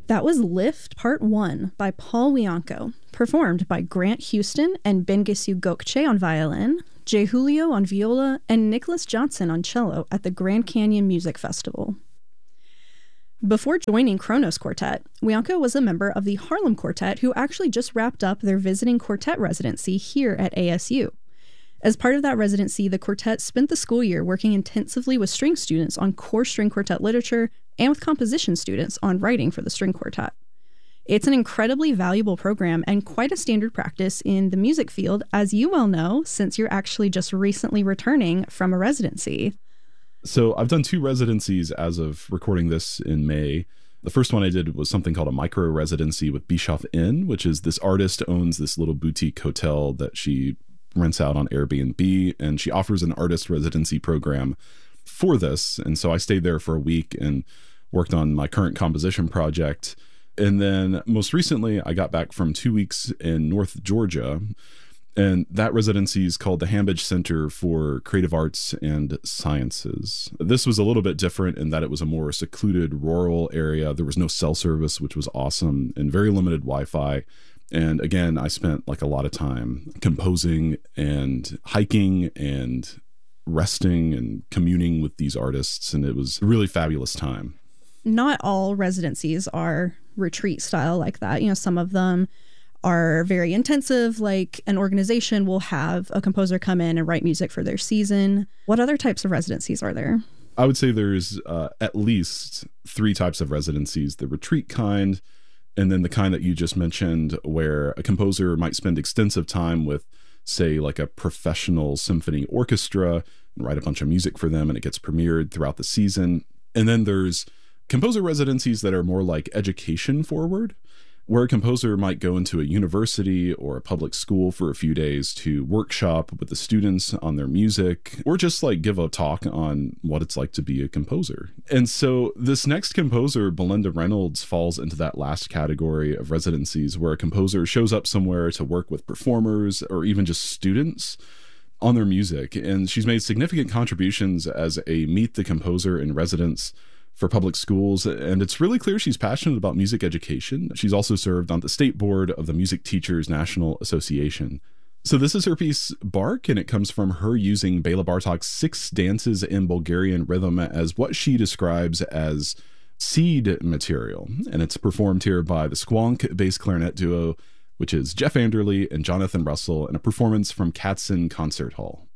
That was Lift Part 1 by Paul Wianco, performed by Grant Houston and Bengisu Gokce on violin, Jay Julio on viola, and Nicholas Johnson on cello at the Grand Canyon Music Festival. Before joining Kronos Quartet, Wianco was a member of the Harlem Quartet who actually just wrapped up their visiting quartet residency here at ASU. As part of that residency, the quartet spent the school year working intensively with string students on core string quartet literature and with composition students on writing for the string quartet. It's an incredibly valuable program and quite a standard practice in the music field, as you well know, since you're actually just recently returning from a residency. So I've done 2 residencies as of recording this in May. The first one I did was something called a micro residency with Bischoff Inn, which is this artist owns this little boutique hotel that she rents out on Airbnb, and she offers an artist residency program for this. And so I stayed there for a week and worked on my current composition project. And then most recently, I got back from 2 weeks in North Georgia. And that residency is called the Hambidge Center for Creative Arts and Sciences. This was a little bit different in that it was a more secluded rural area. There was no cell service, which was awesome, and very limited Wi-Fi. And again, I spent like a lot of time composing and hiking and resting and communing with these artists. And it was a really fabulous time. Not all residencies are retreat style like that. You know, some of them are very intensive, like an organization will have a composer come in and write music for their season. What other types of residencies are there? I would say there's at least 3 types of residencies: the retreat kind, and then the kind that you just mentioned, where a composer might spend extensive time with, say, like a professional symphony orchestra and write a bunch of music for them, and it gets premiered throughout the season. And then there's composer residencies that are more like education forward, where a composer might go into a university or a public school for a few days to workshop with the students on their music, or just like give a talk on what it's like to be a composer. And so this next composer, Belinda Reynolds, falls into that last category of residencies, where a composer shows up somewhere to work with performers or even just students on their music. And she's made significant contributions as a Meet the Composer in Residence for public schools, and it's really clear she's passionate about music education. She's also served on the state board of the Music Teachers National Association. So this is her piece, Bark, and it comes from her using Bela Bartok's 6 dances in Bulgarian rhythm as what she describes as seed material. And it's performed here by the Squonk bass clarinet duo, which is Jeff Anderley and Jonathan Russell, in a performance from Katzen Concert Hall.